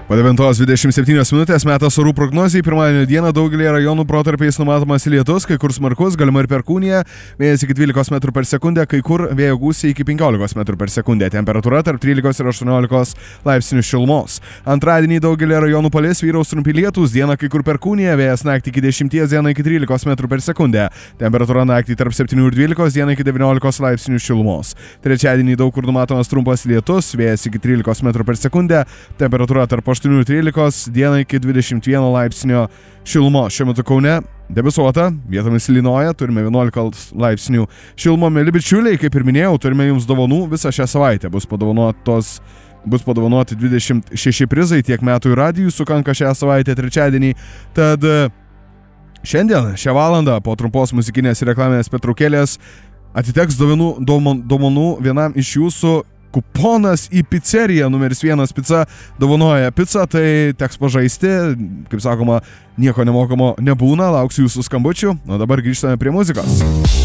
Po 9:27 minutės metas orų prognozijai. Pirmadienio dieną daugelį rajonų protarpiais numatomas lietus, kai kur smarkus, galima ir perkūnija, vėjas iki 12 m per sekundę, kai kur vėjo gūsiai iki 15 m per sekundę. Temperatūra tarp 13 ir 18 laipsnių šilumos. Antradienį daugelį rajonų palis vyraus trumpi lietūs, dieną kai kur perkūnija, vėjas naktį iki 10, dieną iki 13 m per sekundę. Temperatūra naktį tarp 7 ir 12, dieną iki 19 laipsnių šilumos. Trečiadienį daug kur numatomas trumpas lietus, vėjas iki 13 m per sekundę, temperatūra tarp 8-13, dieną iki 21 laipsnio šilumos. Šiuo metu Kaune debesuota, vietomis lynoja, turime 11 laipsnių šilumos. Mieli bičiuliai, kaip ir minėjau, turime jums dovanų visą šią savaitę. Bus padovanoti 26 prizai, tiek metų ir radijų sukanka šią savaitę trečiadienį. Tad šiandien, šią valandą, po trumpos muzikinės ir reklaminės pertraukėlės, atiteks dovanų vienam iš jūsų. Kuponas į pizzeriją numeris 1 pica dovanoja pizzą, tai teks pažaisti, kaip sakoma, nieko nemokamo nebūna, lauksiu jūsų skambučių, o dabar grįžtame prie muzikos.